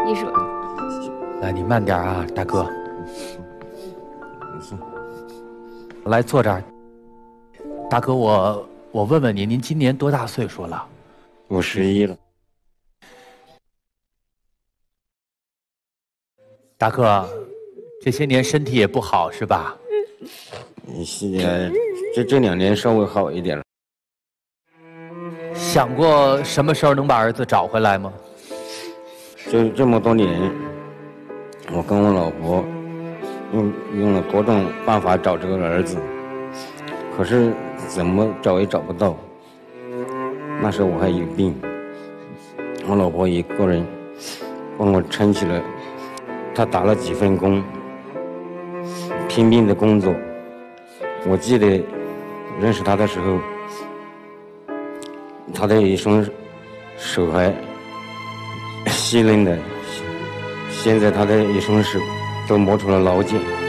艺术。 来，你慢点啊，大哥。来，坐这儿。大哥，我问问您，您今年多大岁数了？ 我11了。 大哥，这些年身体也不好是吧？ 这2年稍微好一点了。 想过什么时候能把儿子找回来吗？ 就这么多年，我跟我老婆用了多种办法找这个儿子，可是怎么找也找不到。那时候我还有病，我老婆一个人帮我撑起了，她打了几份工，拼命的工作。我记得认识她的时候，她的一双手还细嫩的，现在她的一双手都磨出了老茧。